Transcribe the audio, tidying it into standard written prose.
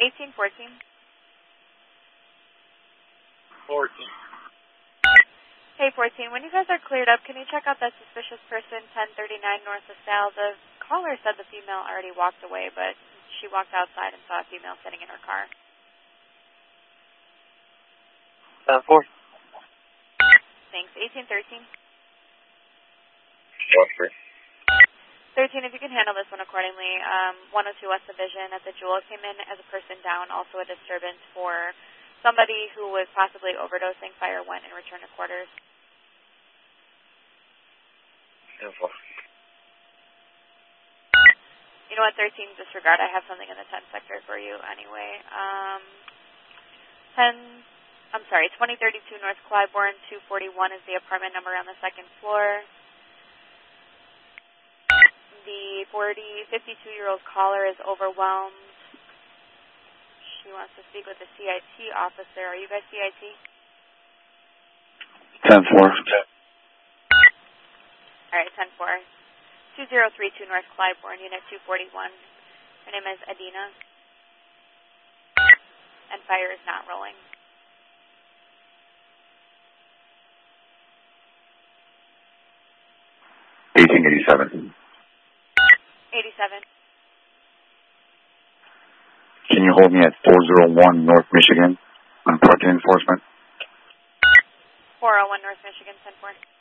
1814. 14. Hey, 14, when you guys are cleared up, can you check out that suspicious person, 1039 north of Sal? The caller said the female already walked away, but she walked outside and saw a female sitting in her car. 4. Thanks. 1813. 13. 13, if you can handle this one accordingly. 102 West Division at the Jewel came in as a person down, also a disturbance for somebody who was possibly overdosing. Fire went and returned to quarters. 4. You know what, 13, disregard. I have something in the 10 sector for you anyway. 2032 North Clybourne, 241 is the apartment number on the second floor. The 52-year-old caller is overwhelmed. She wants to speak with the CIT officer. Are you guys CIT? 10-4. All right, 10-4. 2032 North Clybourne, Unit 241. Her name is Adina. And fire is not rolling. 1887. 87. Can you hold me at 401 North Michigan on parking enforcement? 401 North Michigan, 10-4.